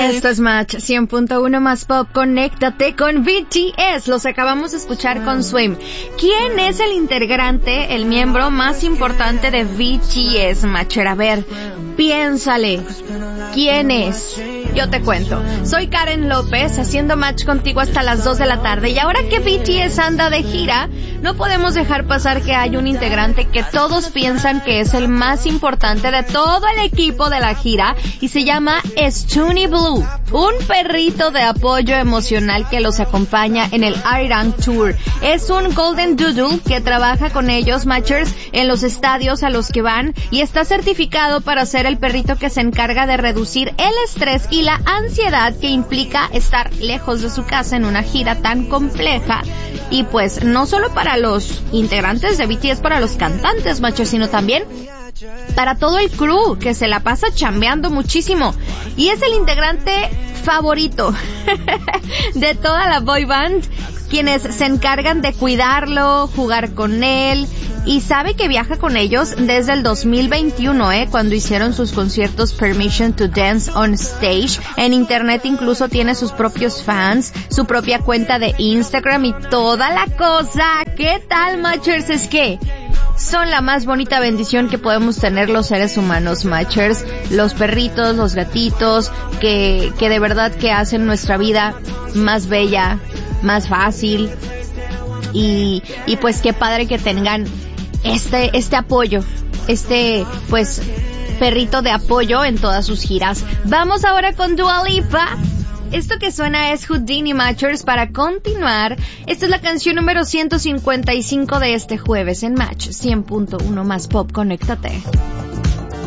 Esto es Match 100.1 más pop. Conéctate con BTS. Los acabamos de escuchar con Swim. ¿Quién es el integrante, el miembro más importante de BTS, Matcher? A ver, piénsale. ¿Quién es? Yo te cuento. Soy Karen López, haciendo match contigo hasta las 2 de la tarde. Y ahora que BTS anda de gira, no podemos dejar pasar que hay un integrante que todos piensan que es el más importante de todo el equipo de la gira, y se llama Stoonie Blue, un perrito de apoyo emocional que los acompaña en el Arirang Tour. Es un Golden Doodle que trabaja con ellos, matchers, en los estadios a los que van, y está certificado para ser el perrito que se encarga de reducir el estrés y la ansiedad que implica estar lejos de su casa en una gira tan compleja. Y pues no solo para los integrantes de BTS, para los cantantes, matchers, sino también para todo el crew que se la pasa chambeando muchísimo. Y es el integrante favorito de toda la boy band, quienes se encargan de cuidarlo, jugar con él, y sabe que viaja con ellos desde el 2021, cuando hicieron sus conciertos Permission to Dance on Stage. En internet incluso tiene sus propios fans, su propia cuenta de Instagram y toda la cosa. ¿Qué tal, matchers? Es que son la más bonita bendición que podemos tener los seres humanos, matchers. Los perritos, los gatitos, que de verdad que hacen nuestra vida más bella, más fácil. Y pues qué padre que tengan este apoyo, pues perrito de apoyo en todas sus giras. Vamos ahora con Dua Lipa. Esto que suena es Houdini, matchers, para continuar. Esta es la canción número 155 de este jueves en Match 100.1 más pop. Conéctate.